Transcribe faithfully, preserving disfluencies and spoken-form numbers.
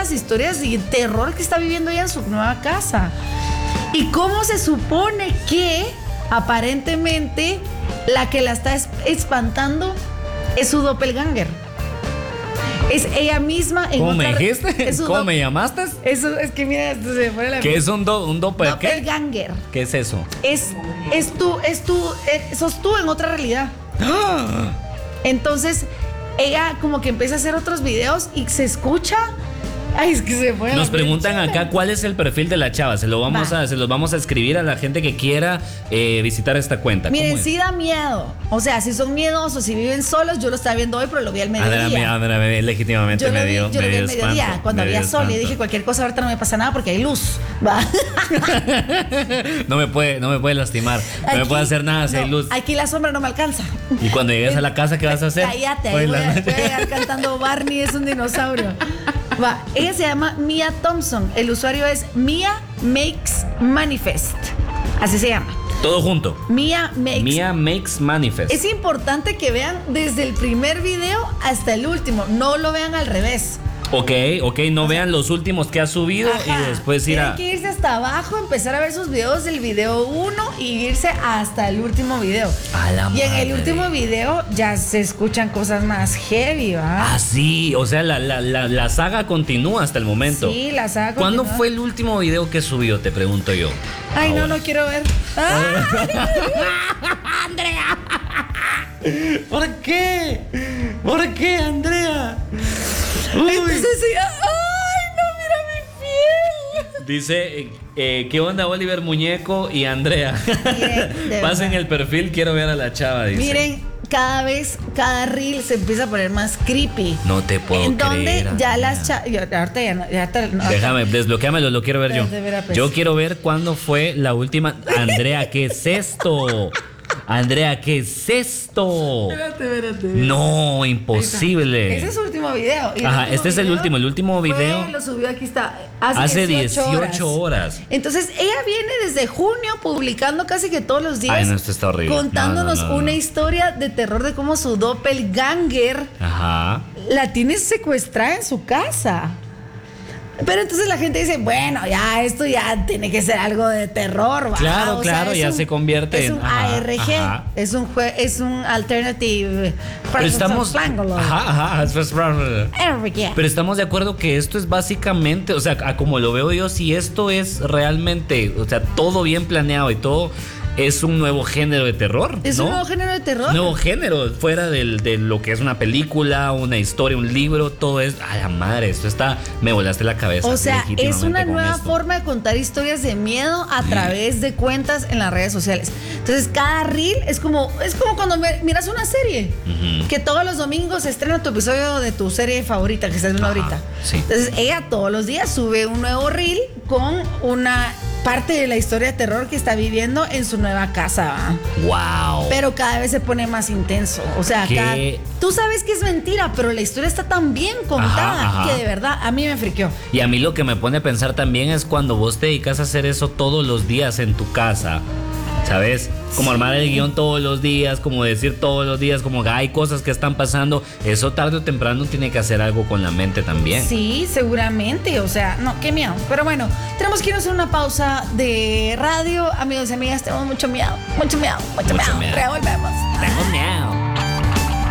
las historias de terror que está viviendo ella en su nueva casa. Y cómo se supone que aparentemente la que la está espantando es su doppelganger. Es ella misma en ¿Cómo otra, me dijiste? ¿Cómo do- me llamaste? Eso es que mira, se fue la. ¿Qué es un, do, un doppel, doppelganger? ¿Qué? ¿Qué es eso? Es, es tú, es tú, eh, sos tú en otra realidad. ¡Ah! Entonces, ella como que empieza a hacer otros videos y se escucha. Ay, es que se fue. Nos preguntan acá cuál es el perfil de la chava. Se lo vamos a, se los vamos a escribir a la gente que quiera eh, visitar esta cuenta. Miren, sí da miedo. O sea, si son miedosos, si viven solos, yo lo estaba viendo hoy, pero lo vi al mediodía. Andrea, Andrea, legítimamente yo me lo vi, dio. Yo me lo vi dio al mediodía, espanto, cuando había sol. espanto. Y dije, cualquier cosa ahorita no me pasa nada porque hay luz. Va. no me puede, no me puede lastimar. No Aquí, me puede hacer nada si no, hay luz. Aquí la sombra no me alcanza. Y cuando llegues a la casa, ¿qué vas a hacer? Cállate, ahí voy, a, voy a llegar cantando Barney es un dinosaurio. Va, ella se llama Mia Thompson. El usuario es Mia Makes Manifest. Así se llama. Todo junto. Mia Makes Mia Makes Manifest. Es importante que vean desde el primer video hasta el último. No lo vean al revés. Ok, ok, no o vean sea, los últimos que ha subido. Ajá, y después ir a... Tienen que irse hasta abajo, empezar a ver sus videos del video uno y irse hasta el último video. A la y en madre. el último video ya se escuchan cosas más heavy, ¿va? Ah, sí, o sea, la, la, la, la saga continúa hasta el momento. Sí, la saga ¿Cuándo continúa? fue el último video que subió, te pregunto yo? Ay, ahora. no, no quiero ver. ¡Andrea! ¿Por qué? ¿Por qué, Andrea? Uy. Entonces, ay, no, mira mi piel. Dice, eh, eh, ¿qué onda Oliver Muñeco y Andrea? Miren, pasen el perfil, quiero ver a la chava, dice. Miren, cada vez, cada reel se empieza a poner más creepy. No te puedo en creer. En donde ya Andrea. las chavas, ahorita ya no, ya está, no, déjame, desbloquéamelo, lo quiero ver yo. De veras, pues. Yo quiero ver cuándo fue la última. Andrea, ¿qué es esto? Andrea, ¿qué es esto? Espérate, espérate. No, imposible. Ese es su último video. Y Ajá, este es el último, el último video. Fue, lo subió, aquí está. Hace, Hace dieciocho, dieciocho horas. horas. Entonces, ella viene desde junio publicando casi que todos los días. Ay, no, esto está horrible. Contándonos No, no, no, no. una historia de terror de cómo su doppelganger Ajá. la tiene secuestrada en su casa. Pero entonces la gente dice, bueno, ya esto ya tiene que ser algo de terror, ¿va? Claro, o sea, claro, ya un, se convierte es en un ajá, A R G, ajá. es un jue, es un alternative. Pero estamos ajá, ajá, pero estamos de acuerdo que esto es básicamente, o sea, a como lo veo yo, si esto es realmente, o sea, todo bien planeado y todo es un nuevo género de terror. Es ¿no? un nuevo género de terror. Nuevo género, fuera del, de lo que es una película, una historia, un libro, todo es. A la madre, esto está. Me volaste la cabeza. O sea, es una nueva esto. forma de contar historias de miedo a sí. través de cuentas en las redes sociales. Entonces, cada reel es como, es como cuando miras una serie. Uh-huh. Que todos los domingos se estrena tu episodio de tu serie favorita que estás viendo Ajá, ahorita. Sí. Entonces, ella todos los días sube un nuevo reel con una parte de la historia de terror que está viviendo en su nueva casa. Wow. Pero cada vez se pone más intenso. O sea, cada, tú sabes que es mentira, pero la historia está tan bien contada ajá, ajá. que de verdad a mí me friqueó. Y a mí lo que me pone a pensar también es cuando vos te dedicas a hacer eso todos los días en tu casa. ¿Sabes? Como sí. armar el guión todos los días, como decir todos los días, como que hay cosas que están pasando. Eso tarde o temprano tiene que hacer algo con la mente también. Sí, seguramente. O sea, no, qué miedo. Pero bueno, tenemos que ir a hacer una pausa de radio. Amigos y amigas, tenemos mucho miedo. Mucho miedo, mucho, mucho miedo. miedo. Revolvemos. Tengo miedo.